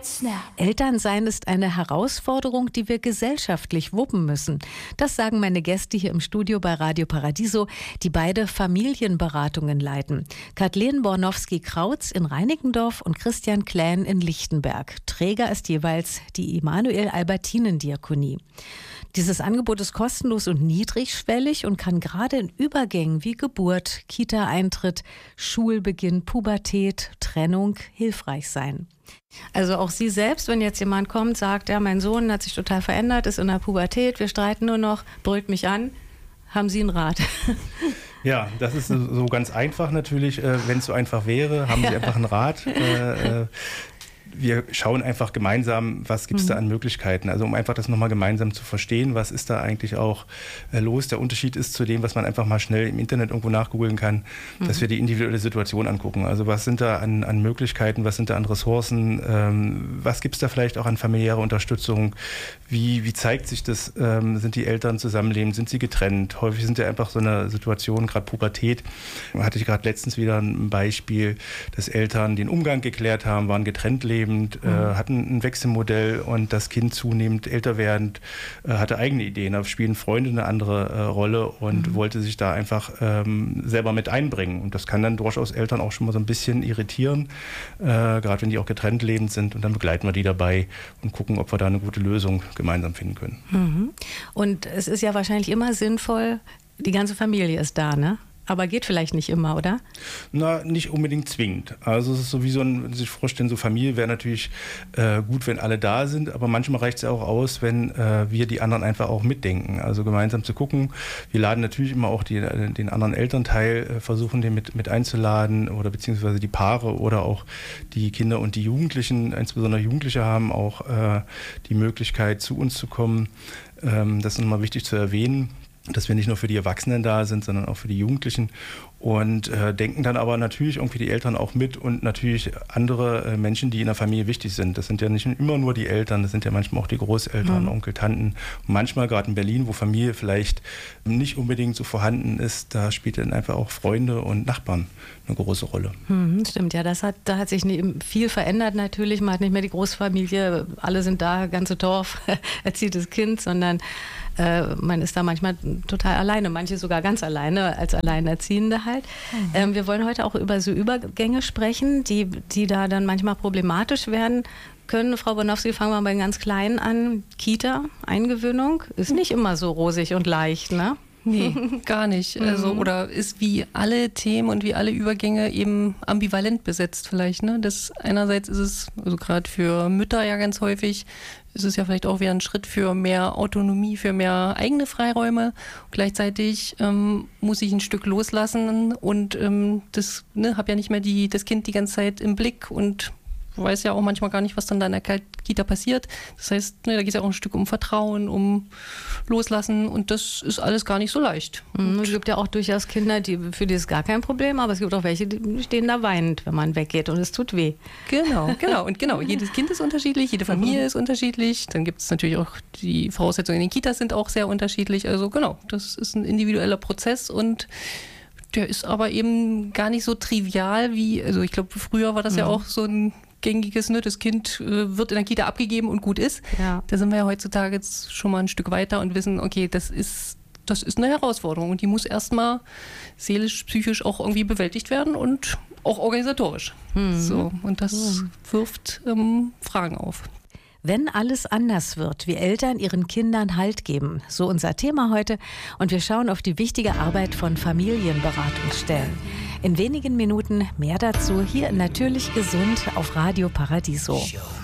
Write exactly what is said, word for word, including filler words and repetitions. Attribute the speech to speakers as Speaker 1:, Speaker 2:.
Speaker 1: Elternsein ist eine Herausforderung, die wir gesellschaftlich wuppen müssen. Das sagen meine Gäste hier im Studio bei Radio Paradiso, die beide Familienberatungen leiten. Kathleen Bornowski-Krautz in Reinickendorf und Christian Klähn in Lichtenberg. Träger ist jeweils die Immanuel-Albertinen-Diakonie. Dieses Angebot ist kostenlos und niedrigschwellig und kann gerade in Übergängen wie Geburt, Kita-Eintritt, Schulbeginn, Pubertät, Trennung hilfreich sein. Also auch Sie selbst, wenn jetzt jemand kommt, sagt, ja, mein Sohn hat sich total verändert, ist in der Pubertät, wir streiten nur noch, brüllt mich an, haben Sie einen Rat?
Speaker 2: Ja, das ist so ganz einfach natürlich. Wenn es so einfach wäre, haben Sie einfach einen Rat. Wir schauen einfach gemeinsam, was gibt es da an Möglichkeiten. Also um einfach das nochmal gemeinsam zu verstehen, was ist da eigentlich auch äh, los. Der Unterschied ist zu dem, was man einfach mal schnell im Internet irgendwo nachgoogeln kann, mhm. dass wir die individuelle Situation angucken. Also was sind da an, an Möglichkeiten, was sind da an Ressourcen, ähm, was gibt es da vielleicht auch an familiärer Unterstützung, wie, wie zeigt sich das, ähm, sind die Eltern zusammenlebend, sind sie getrennt? Häufig sind ja einfach so eine Situation, gerade Pubertät, hatte ich gerade letztens wieder ein Beispiel, dass Eltern den Umgang geklärt haben, waren getrennt lebend, Äh, hatten ein Wechselmodell und das Kind zunehmend älter werdend äh, hatte eigene Ideen. Da spielen Freunde eine andere äh, Rolle und mhm. wollte sich da einfach ähm, selber mit einbringen. Und das kann dann durchaus Eltern auch schon mal so ein bisschen irritieren, äh, gerade wenn die auch getrennt lebend sind. Und dann begleiten wir die dabei und gucken, ob wir da eine gute Lösung gemeinsam finden können.
Speaker 1: Mhm. Und es ist ja wahrscheinlich immer sinnvoll, die ganze Familie ist da, ne? Aber geht vielleicht nicht immer, oder?
Speaker 2: Na, nicht unbedingt zwingend. Also es ist sowieso, wenn Sie sich vorstellen, so Familie wäre natürlich äh, gut, wenn alle da sind, aber manchmal reicht es ja auch aus, wenn äh, wir die anderen einfach auch mitdenken. Also gemeinsam zu gucken. Wir laden natürlich immer auch die, den anderen Elternteil, äh, versuchen den mit, mit einzuladen oder beziehungsweise die Paare oder auch die Kinder und die Jugendlichen, insbesondere Jugendliche haben auch äh, die Möglichkeit, zu uns zu kommen. Ähm, das ist nochmal wichtig zu erwähnen, dass wir nicht nur für die Erwachsenen da sind, sondern auch für die Jugendlichen und äh, denken dann aber natürlich irgendwie die Eltern auch mit und natürlich andere äh, Menschen, die in der Familie wichtig sind. Das sind ja nicht immer nur die Eltern, das sind ja manchmal auch die Großeltern, mhm. Onkel, Tanten. Und manchmal gerade in Berlin, wo Familie vielleicht nicht unbedingt so vorhanden ist, da spielt dann einfach auch Freunde und Nachbarn eine große Rolle.
Speaker 1: Mhm, stimmt, ja, das hat, da hat sich viel verändert natürlich. Man hat nicht mehr die Großfamilie, alle sind da, ganze Dorf, erziehtes Kind, sondern äh, man ist da manchmal total alleine, manche sogar ganz alleine als Alleinerziehende halt. Mhm. Ähm, wir wollen heute auch über so Übergänge sprechen, die, die da dann manchmal problematisch werden können. Frau Bornowski, fangen wir bei den ganz Kleinen an. Kita, Eingewöhnung, ist nicht immer so rosig und leicht, ne?
Speaker 3: Nee, gar nicht. Also, oder ist wie alle Themen und wie alle Übergänge eben ambivalent besetzt vielleicht. Ne? Das einerseits ist es, also gerade für Mütter ja ganz häufig, ist es ja vielleicht auch wieder ein Schritt für mehr Autonomie, für mehr eigene Freiräume. Gleichzeitig ähm, muss ich ein Stück loslassen und ähm, das ne, habe ja nicht mehr die, das Kind die ganze Zeit im Blick und weiß ja auch manchmal gar nicht, was dann da in der Kita passiert. Das heißt, ne, da geht es ja auch ein Stück um Vertrauen, um Loslassen und das ist alles gar nicht so leicht.
Speaker 1: Mhm, es gibt ja auch durchaus Kinder, die, für die ist gar kein Problem, aber es gibt auch welche, die stehen da weinend, wenn man weggeht und es tut weh.
Speaker 3: Genau, genau. Und genau, jedes Kind ist unterschiedlich, jede Familie mhm. ist unterschiedlich. Dann gibt es natürlich auch, die Voraussetzungen in den Kitas sind auch sehr unterschiedlich. Also genau, das ist ein individueller Prozess und der ist aber eben gar nicht so trivial wie, also ich glaube, früher war das mhm. ja auch so ein gängiges, ne? Das Kind äh, wird in der Kita abgegeben und gut ist. Ja. Da sind wir ja heutzutage jetzt schon mal ein Stück weiter und wissen, okay, das ist, das ist eine Herausforderung und die muss erstmal seelisch, psychisch auch irgendwie bewältigt werden und auch organisatorisch. Mhm. So, und das mhm. wirft ähm, Fragen auf.
Speaker 1: Wenn alles anders wird, wie Eltern ihren Kindern Halt geben. So unser Thema heute. Und wir schauen auf die wichtige Arbeit von Familienberatungsstellen. In wenigen Minuten mehr dazu hier in Natürlich Gesund auf Radio Paradiso.